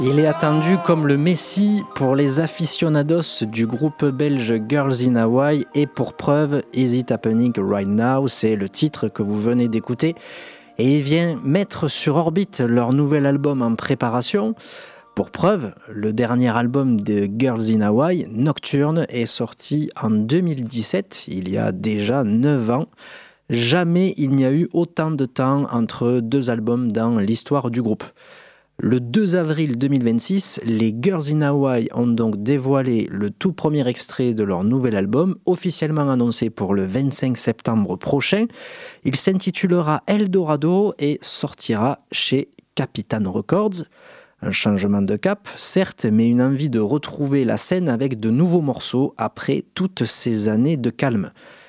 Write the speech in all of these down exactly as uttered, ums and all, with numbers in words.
Il est attendu comme le messie pour les aficionados du groupe belge Girls in Hawaii et pour preuve, Is It Happening Right Now, c'est le titre que vous venez d'écouter et il vient mettre sur orbite leur nouvel album en préparation. Pour preuve, le dernier album de Girls in Hawaii, Nocturne, est sorti en deux mille dix-sept, il y a déjà neuf ans. Jamais il n'y a eu autant de temps entre deux albums dans l'histoire du groupe. Le deux avril deux mille vingt-six, les Girls in Hawaii ont donc dévoilé le tout premier extrait de leur nouvel album, officiellement annoncé pour le vingt-cinq septembre prochain. Il s'intitulera Eldorado et sortira chez Capitol Records. Un changement de cap, certes, mais une envie de retrouver la scène avec de nouveaux morceaux après toutes ces années de calme.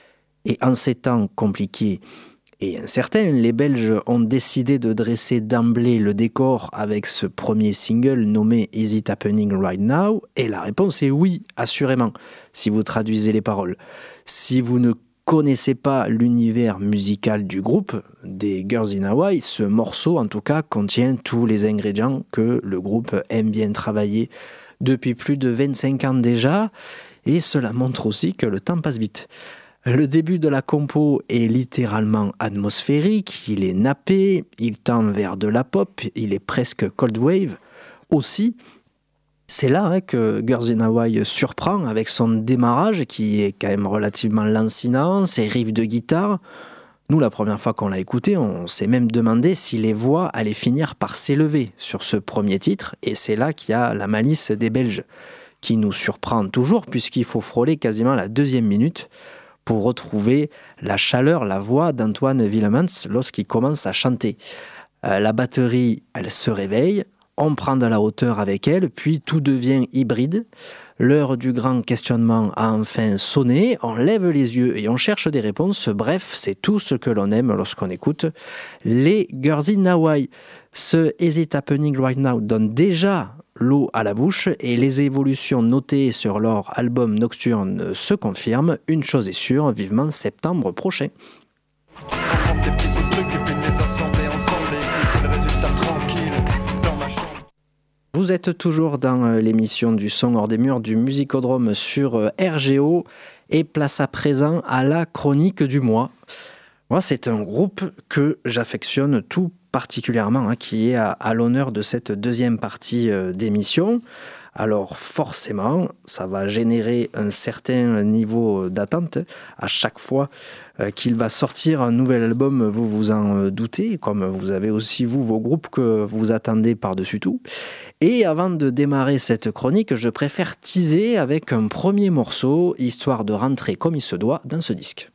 Et en ces temps compliqués et incertains, les Belges ont décidé de dresser d'emblée le décor avec ce premier single nommé Is It Happening Right Now? Et la réponse est oui, assurément, si vous traduisez les paroles. Si vous ne connaissez pas l'univers musical du groupe, des Girls in Hawaii, ce morceau en tout cas contient tous les ingrédients que le groupe aime bien travailler depuis plus de vingt-cinq ans déjà, et cela montre aussi que le temps passe vite. Le début de la compo est littéralement atmosphérique, il est nappé, il tend vers de la pop, il est presque cold wave. Aussi, c'est là hein, que Girls in Hawaii surprend avec son démarrage qui est quand même relativement lancinant, ses riffs de guitare. Nous, la première fois qu'on l'a écouté, on s'est même demandé si les voix allaient finir par s'élever sur ce premier titre, et c'est là qu'il y a la malice des Belges, qui nous surprend toujours puisqu'il faut frôler quasiment la deuxième minute pour retrouver la chaleur, la voix d'Antoine Willemans lorsqu'il commence à chanter. Euh, la batterie, elle se réveille, on prend de la hauteur avec elle, puis tout devient hybride. L'heure du grand questionnement a enfin sonné, on lève les yeux et on cherche des réponses. Bref, c'est tout ce que l'on aime lorsqu'on écoute les Girls in Hawaii. Ce Is It Happening Right Now donne déjà l'eau à la bouche et les évolutions notées sur leur album Nocturne se confirment. Une chose est sûre, vivement septembre prochain. Vous êtes toujours dans l'émission du son hors des murs du Musicodrome sur R G O et place à présent à la chronique du mois. Moi, c'est un groupe que j'affectionne tout particulièrement, hein, qui est à, à l'honneur de cette deuxième partie euh, d'émission. Alors forcément, ça va générer un certain niveau d'attente à chaque fois euh, qu'il va sortir un nouvel album, vous vous en doutez, comme vous avez aussi vous vos groupes que vous attendez par-dessus tout. Et avant de démarrer cette chronique, je préfère teaser avec un premier morceau, histoire de rentrer comme il se doit dans ce disque.